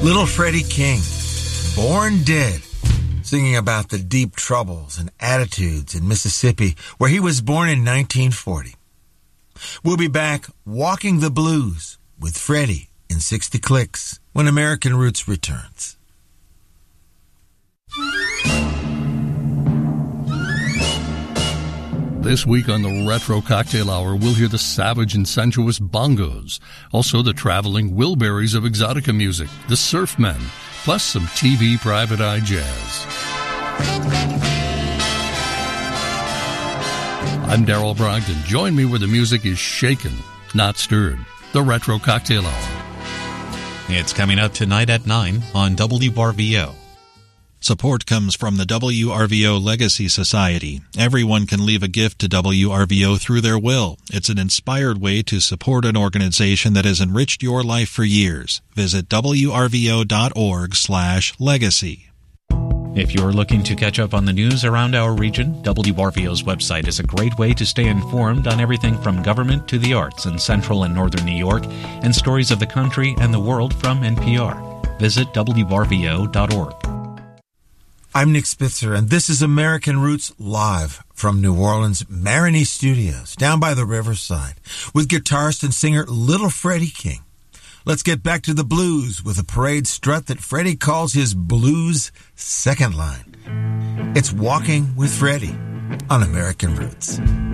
Little Freddie King, Born Dead, singing about the deep troubles and attitudes in Mississippi, where he was born in 1940. We'll be back walking the blues with Freddie in 60 Clicks when American Roots returns. This week on the Retro Cocktail Hour, we'll hear the savage and sensuous bongos, also the traveling Wilburys of exotica music, the Surfmen, plus some TV private eye jazz. I'm Darrell Brogdon. Join me where the music is shaken, not stirred. The Retro Cocktail Hour. It's coming up tonight at 9 on WRVO. Support comes from the WRVO Legacy Society. Everyone can leave a gift to WRVO through their will. It's an inspired way to support an organization that has enriched your life for years. Visit wrvo.org/legacy. If you're looking to catch up on the news around our region, WRVO's website is a great way to stay informed on everything from government to the arts in central and northern New York, and stories of the country and the world from NPR. Visit wrvo.org. I'm Nick Spitzer, and this is American Roots live from New Orleans' Marigny Studios, down by the riverside, with guitarist and singer Little Freddie King. Let's get back to the blues with a parade strut that Freddie calls his blues second line. It's Walking with Freddie on American Roots.